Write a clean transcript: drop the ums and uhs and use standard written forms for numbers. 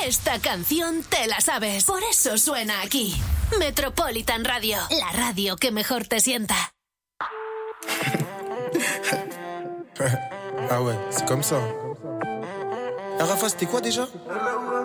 Esta canción te la sabes. Por eso suena aquí. Metropolitan Radio, la radio que mejor te sienta. Ah ouais, c'est comme ça. Rafa, c'était quoi déjà?